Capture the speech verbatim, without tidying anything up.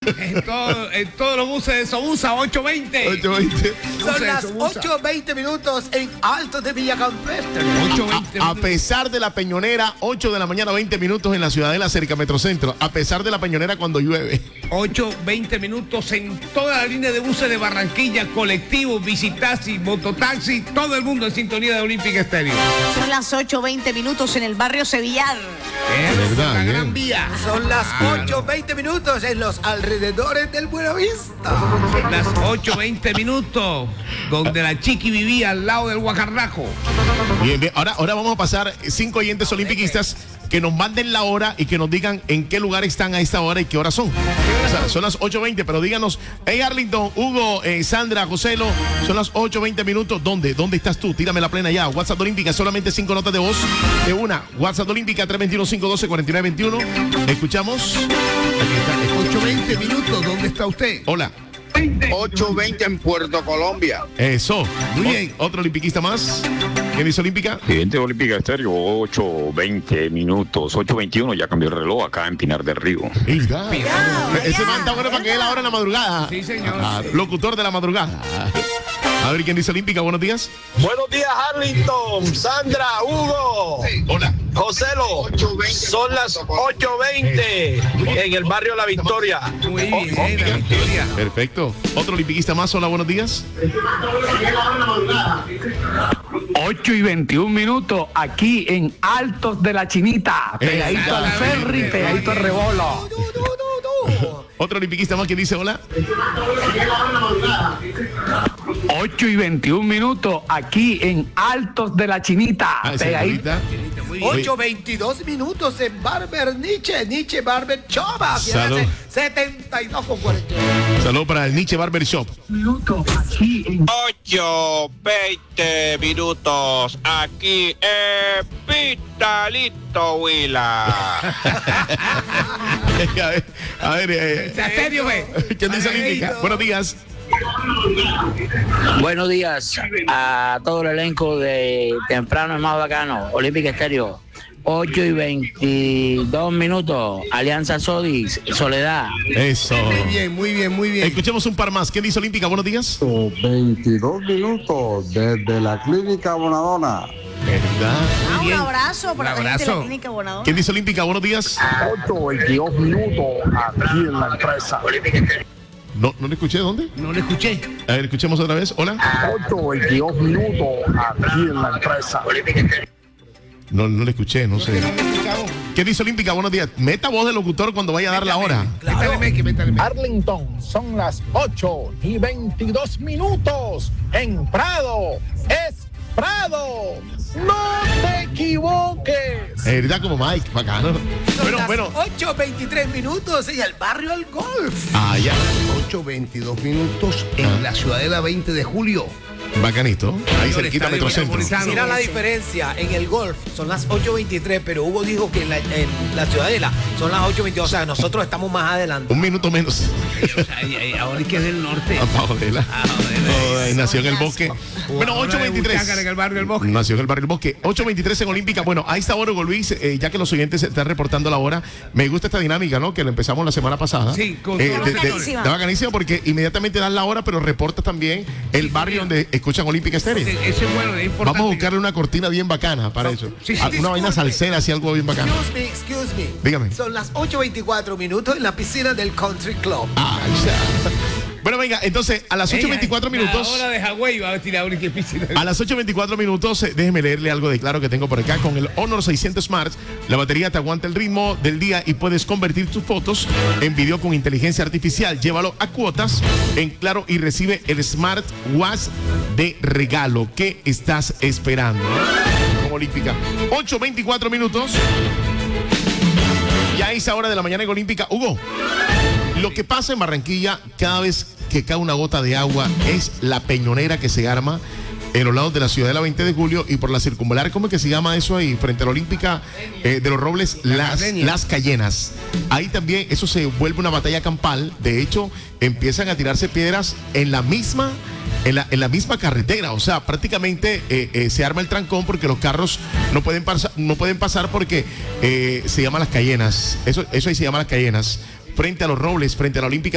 En, todo, en todos los buses de Sobusa, ocho veinte. ocho veinte. Son las ocho veinte minutos en Altos de Villacampestre. ocho veinte. A, a pesar de la peñonera, ocho de la mañana, veinte minutos en la Ciudadela, cerca Metrocentro. A pesar de la peñonera cuando llueve. ocho veinte minutos en toda la línea de buses de Barranquilla, colectivos, visitaxis, mototaxi, todo el mundo en sintonía de Olímpica Estéreo. Son las ocho veinte minutos en el barrio Sevillar. Es verdad, la bien. Gran Vía. Son las ocho veinte minutos en los alrededores del Buenavista. Son las ocho veinte minutos donde la Chiqui vivía al lado del Guacarraco. Bien, bien. Ahora, ahora vamos a pasar cinco oyentes olimpiquistas que nos manden la hora y que nos digan en qué lugar están a esta hora y qué horas son. O sea, son las ocho veinte, pero díganos, hey Arlington, Hugo, eh, Sandra, Joselo, son las ocho veinte minutos. ¿Dónde? ¿Dónde estás tú? Tírame la plena ya. WhatsApp Olímpica, solamente cinco notas de voz de una. WhatsApp Olímpica tres dos uno, cinco uno dos, cuatro nueve dos uno. Escuchamos. Aquí está. ocho veinte minutos, ¿dónde está usted? Hola. ocho veinte en Puerto Colombia. Eso. Muy O- bien. Otro olimpiquista más. ¿Quién dice Olímpica? Siguiente Olímpica Estéreo, ocho veinte minutos, ocho veintiuno, ya cambió el reloj acá en Pinar del Río. Mira. Cuidado, Ese allá, man está bueno para que dé la hora en la madrugada. Sí, señor. Ah, locutor de la madrugada. A ver, ¿quién dice Olímpica? Buenos días. Buenos días, Arlington, Sandra, Hugo, Hola. Joselo. Son las ocho veinte en el barrio La Victoria. Muy bien, la Victoria. Perfecto. Otro olimpiquista más. Hola, buenos días. ocho y veintiún minutos aquí en Altos de la Chinita, pegadito al ferry, pegadito al rebolo. Du, du, du, du. Otro olimpiquista más que dice hola. ocho y veintiún minutos aquí en Altos de la Chinita, Ah, esa pegadito. ahorita. Muy bien. ocho veintidós minutos en Barber Nietzsche, Nietzsche Barber Shop. Aquí Salud. hace setenta y dos con cuarenta y uno. Saludos para el Nietzsche Barber Shop. Minutos aquí en ocho veinte minutos aquí en Pitalito, Huila. a ver, a ver eh, ¿En serio, ve? ¿quién dice Olímpica? Buenos días. Buenos días a todo el elenco de Temprano es Más Bacano, Olímpica Estéreo. ocho y veintidós minutos, Alianza Sodis, Soledad. Eso. Muy bien, muy bien, muy bien. Escuchemos un par más. ¿Quién dice Olímpica? Buenos días. veintidós minutos desde la clínica Bonadona. ¿Verdad? Ah, un bien. abrazo para Un la gente de la abrazo. clínica Bonadona. ¿Quién dice Olímpica? Buenos días. ocho veintidós minutos aquí en la empresa. No, no le escuché. ¿Dónde? No lo escuché. A ver, escuchemos otra vez. Hola. ocho veintidós minutos aquí en la empresa. No, no le escuché, no sé. ¿Quién dice Olímpica? Buenos días. Meta voz de locutor cuando vaya a dar la hora. Métale Mequi, métale Mequi. Arlington, son las ocho y veintidós minutos en Prado. Es Prado. No te equivoques. Eh, ¿Verdad? Como Mike, bacano. Son Bueno, las bueno. ocho veintitrés minutos en el barrio El Golf. Ah, ya. ocho veintidós minutos en la Ciudadela veinte de julio. Bacanito. Ahí Señor, cerquita Estadio Metrocentro. Metropolitano. Mira la diferencia, en el golf son las ocho veintitrés, pero Hugo dijo que en la, en la Ciudadela son las ocho veintidós, o sea, nosotros estamos más adelante. Un minuto menos. O sea, ahí- ahí- ahora es que es del norte. Ah, pa' joderla. Ah, joder. Oh, eh, nació en el bosque. Bueno, Jugadora ocho de veintitrés. Buchaca en el barrio del Bosque. Nació en el barrio del Bosque. ocho veintitrés en Olímpica. Bueno, ahí está Hugo Luis, eh, ya que los oyentes están reportando la hora. Me gusta esta dinámica, ¿no? Que lo empezamos la semana pasada. Sí, con Eh, todos de- los de- sectores. Está bacanísimo porque inmediatamente dan la hora, pero reportas también el barrio donde escuchan Olímpica Estéreo. Sí, Eso es bueno, es importante. Vamos a buscarle una cortina bien bacana para eso. Sí, sí, Ah, una vaina disculpe. salsera, así algo bien bacano. Excuse me, excuse me. Dígame. Son las ocho veinticuatro minutos en la piscina del Country Club. Ah, ya. Bueno, venga, entonces a las ocho veinticuatro minutos. La hora de Hawái va a tirar una que piscina. A las ocho veinticuatro minutos, eh, déjeme leerle algo de claro que tengo por acá. Con el Honor seiscientos Smart, la batería te aguanta el ritmo del día y puedes convertir tus fotos en video con inteligencia artificial. Llévalo a cuotas en Claro y recibe el Smart Watch de regalo. ¿Qué estás esperando? Como Olímpica. ocho veinticuatro minutos. Ya es hora de la mañana en Olímpica. Hugo, lo que pasa en Barranquilla cada vez que cae una gota de agua es la peñonera que se arma en los lados de la Ciudadela veinte de julio y por la circunvalar, ¿cómo es que se llama eso ahí? Frente a la Olímpica eh, de los Robles, las, Gardenia. las Cayenas. Ahí también eso se vuelve una batalla campal. De hecho, empiezan a tirarse piedras en la misma En la, en la misma carretera, o sea, prácticamente eh, eh, se arma el trancón porque los carros no pueden, pasar, no pueden pasar porque eh, se llaman las Cayenas, eso, eso ahí se llama las Cayenas, frente a los Robles, frente a la Olímpica